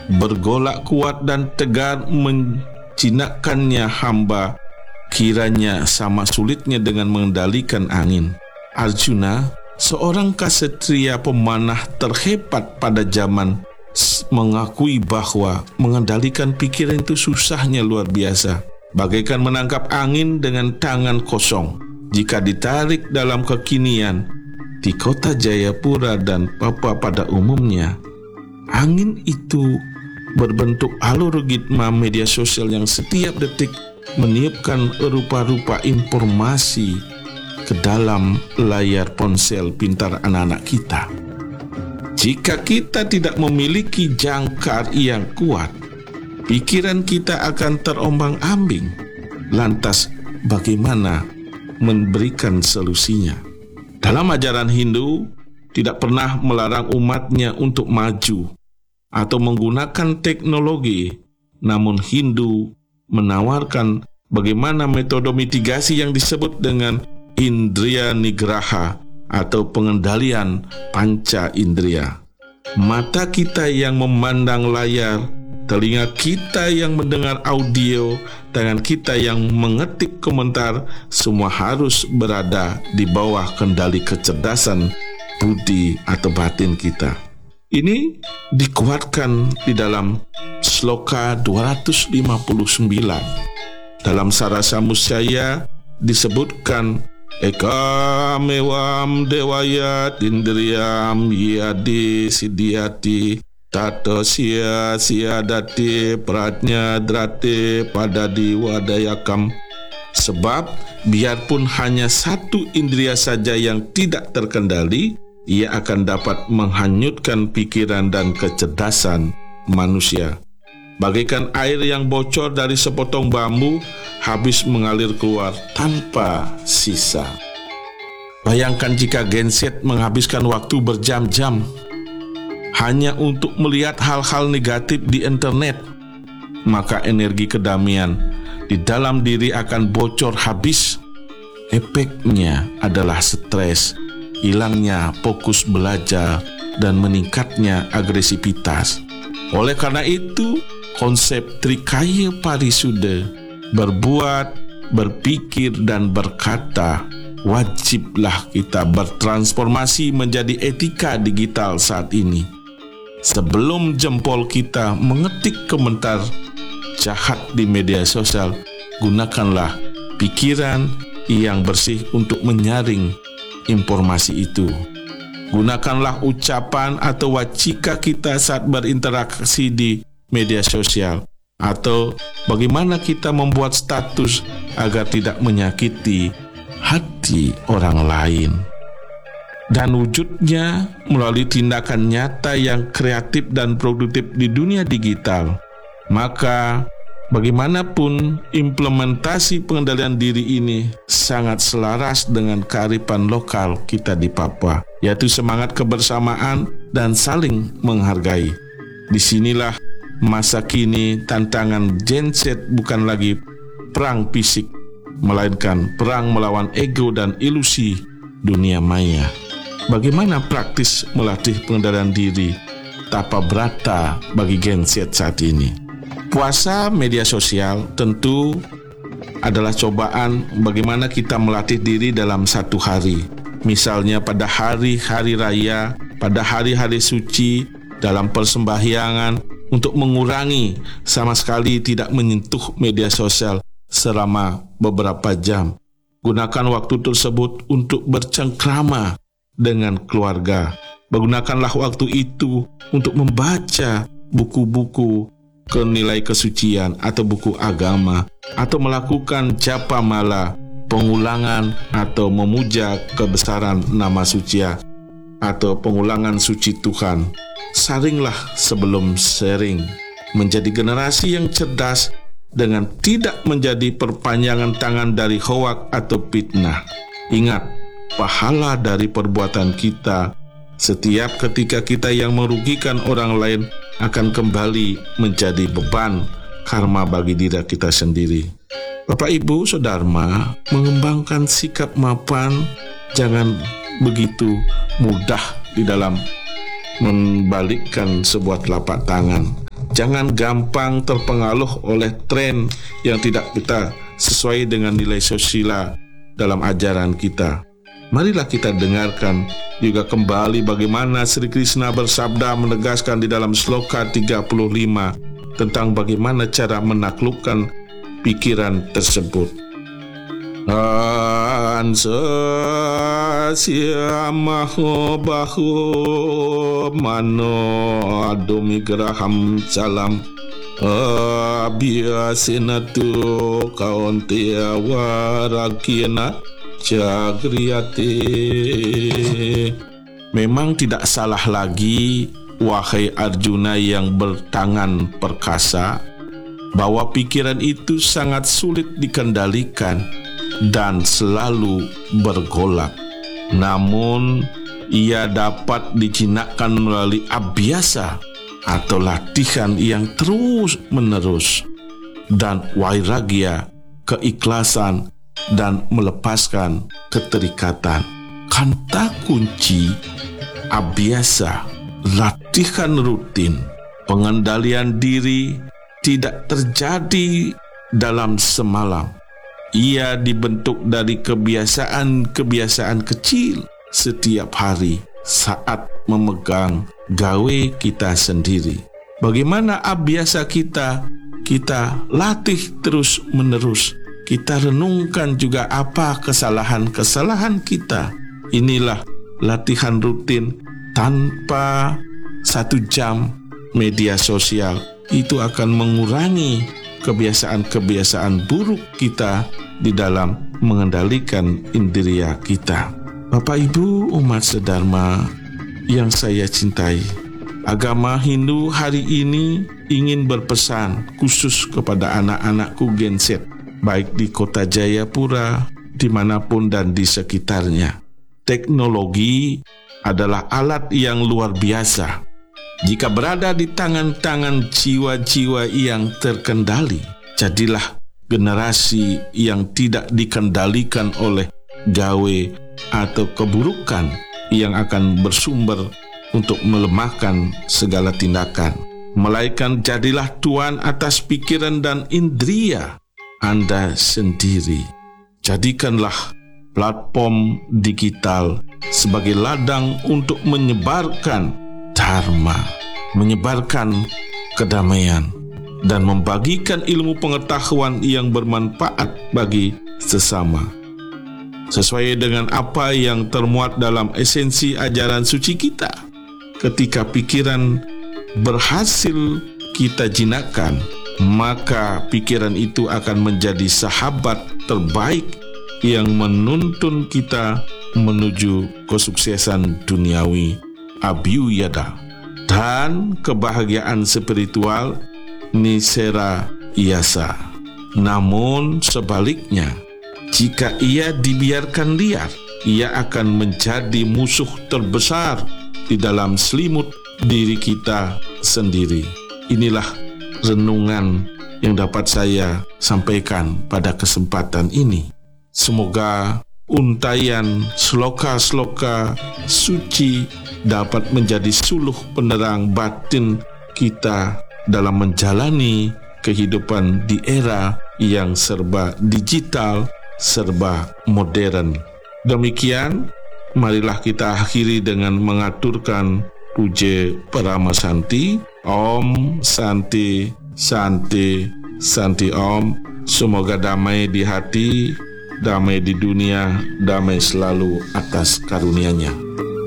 bergolak kuat dan tegar menjinakkannya hamba, kiranya sama sulitnya dengan mengendalikan angin. Arjuna, seorang ksatria pemanah terhebat pada zaman, mengakui bahwa mengendalikan pikiran itu susahnya luar biasa, bagaikan menangkap angin dengan tangan kosong. Jika ditarik dalam kekinian, di kota Jayapura dan Papua pada umumnya, angin itu berbentuk algoritma media sosial yang setiap detik meniupkan rupa-rupa informasi ke dalam layar ponsel pintar anak-anak kita. Jika kita tidak memiliki jangkar yang kuat, pikiran kita akan terombang-ambing. Lantas, bagaimana memberikan solusinya? Dalam ajaran Hindu, tidak pernah melarang umatnya untuk maju atau menggunakan teknologi, namun Hindu menawarkan bagaimana metode mitigasi yang disebut dengan indriya nigraha atau pengendalian panca indria. Mata kita yang memandang layar, telinga kita yang mendengar audio, tangan kita yang mengetik komentar, semua harus berada di bawah kendali kecerdasan budi atau batin kita. Ini dikuatkan di dalam sloka 259. Dalam Sarasa Musaya disebutkan, Ekamevam dewayat indriyam yadi siddhyati tato siadati pratnya drate padadi wadayakam. Sebab biarpun hanya satu indria saja yang tidak terkendali, ia akan dapat menghanyutkan pikiran dan kecerdasan manusia. Bagaikan air yang bocor dari sepotong bambu, habis mengalir keluar tanpa sisa. Bayangkan jika Gen Z menghabiskan waktu berjam-jam hanya untuk melihat hal-hal negatif di internet, maka energi kedamaian di dalam diri akan bocor habis. Efeknya adalah stres, hilangnya fokus belajar, dan meningkatnya agresivitas. Oleh karena itu, konsep Trikaya Parisuddha, berbuat, berpikir, dan berkata, wajiblah kita bertransformasi menjadi etika digital saat ini. Sebelum jempol kita mengetik komentar jahat di media sosial, gunakanlah pikiran yang bersih untuk menyaring informasi itu. Gunakanlah ucapan atau wacika kita saat berinteraksi di media sosial, atau bagaimana kita membuat status agar tidak menyakiti hati orang lain. Dan wujudnya melalui tindakan nyata yang kreatif dan produktif di dunia digital. Maka bagaimanapun implementasi pengendalian diri ini sangat selaras dengan kearifan lokal kita di Papua, yaitu semangat kebersamaan dan saling menghargai. Disinilah masa kini tantangan Gen Z bukan lagi perang fisik, melainkan perang melawan ego dan ilusi dunia maya. Bagaimana praktis melatih pengendalian diri tapa brata bagi Gen Z saat ini? Puasa media sosial tentu adalah cobaan bagaimana kita melatih diri dalam satu hari. Misalnya pada hari-hari raya, pada hari-hari suci, dalam persembahyangan, untuk mengurangi sama sekali tidak menyentuh media sosial selama beberapa jam. Gunakan waktu tersebut untuk bercengkrama dengan keluarga. Gunakanlah waktu itu untuk membaca buku-buku nilai kesucian atau buku agama, atau melakukan japa mala, pengulangan atau memuja kebesaran nama suci atau pengulangan suci Tuhan. Saringlah sebelum sharing, menjadi generasi yang cerdas dengan tidak menjadi perpanjangan tangan dari hoak atau fitnah. Ingat, pahala dari perbuatan kita setiap ketika kita yang merugikan orang lain akan kembali menjadi beban karma bagi diri kita sendiri. Bapak Ibu Saudara, mengembangkan sikap mapan jangan begitu mudah di dalam membalikkan sebuah telapak tangan. Jangan gampang terpengaruh oleh tren yang tidak kita sesuai dengan nilai sosial dalam ajaran kita. Marilah kita dengarkan juga kembali bagaimana Sri Krishna bersabda menegaskan di dalam sloka 35 tentang bagaimana cara menaklukkan pikiran tersebut. Ansasya maho bahu mano adomi graham salam abhyasinatu kaunteya warakyana jagriyate. Memang tidak salah lagi, wahai Arjuna yang bertangan perkasa, bahwa pikiran itu sangat sulit dikendalikan dan selalu bergolak. Namun, ia dapat dijinakkan melalui abhyasa atau latihan yang terus-menerus, dan vairagya, keikhlasan, dan melepaskan keterikatan. Kata kunci abhyasa, latihan rutin. Pengendalian diri tidak terjadi dalam semalam. Ia dibentuk dari kebiasaan-kebiasaan kecil setiap hari saat memegang gawe kita sendiri. Bagaimana abhyasa kita latih terus-menerus. Kita renungkan juga apa kesalahan-kesalahan kita. Inilah latihan rutin tanpa 1 jam media sosial. Itu akan mengurangi kebiasaan-kebiasaan buruk kita di dalam mengendalikan indria kita. Bapak Ibu umat sedharma yang saya cintai, agama Hindu hari ini ingin berpesan khusus kepada anak-anakku Gen Z, baik di kota Jayapura, dimanapun dan di sekitarnya. Teknologi adalah alat yang luar biasa. Jika berada di tangan-tangan jiwa-jiwa yang terkendali, jadilah generasi yang tidak dikendalikan oleh gawe atau keburukan yang akan bersumber untuk melemahkan segala tindakan. Melainkan jadilah tuan atas pikiran dan indria Anda sendiri. Jadikanlah platform digital sebagai ladang untuk menyebarkan dharma, menyebarkan kedamaian, dan membagikan ilmu pengetahuan yang bermanfaat bagi sesama. Sesuai dengan apa yang termuat dalam esensi ajaran suci kita, ketika pikiran berhasil kita jinakkan, maka pikiran itu akan menjadi sahabat terbaik yang menuntun kita menuju kesuksesan duniawi abhyuda dan kebahagiaan spiritual nisera yasa. Namun sebaliknya, jika ia dibiarkan liar, ia akan menjadi musuh terbesar di dalam selimut diri kita sendiri. Inilah renungan yang dapat saya sampaikan pada kesempatan ini. Semoga untayan sloka-sloka suci dapat menjadi suluh penerang batin kita dalam menjalani kehidupan di era yang serba digital, serba modern. Demikian, marilah kita akhiri dengan mengaturkan puja Parama Santi. Om Santi Santi Santi Om. Semoga damai di hati, damai di dunia, damai selalu atas karunia-Nya.